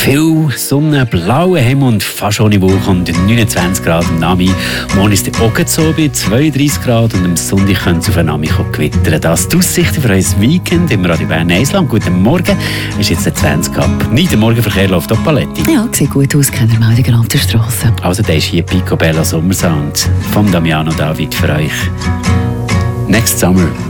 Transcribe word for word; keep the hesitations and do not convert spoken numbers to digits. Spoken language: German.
Viel Sonne, blauer Himmel und fast ohne Wolken und neunundzwanzig Grad am Nami. Morgen ist der Ogenzobe bei zweiunddreissig Grad und am Sonntag können es auf den Nami gewittern. Das ist die Aussicht für unser Weekend im Radio Bern Island. Guten Morgen, ist jetzt der zwanzig ab. Nicht der Morgenverkehr läuft auf Paletti. Ja, sieht gut aus, keine Meldungen auf der Straße. Also, das ist hier Picobello Sommersound von Damiano David für euch. Next Summer.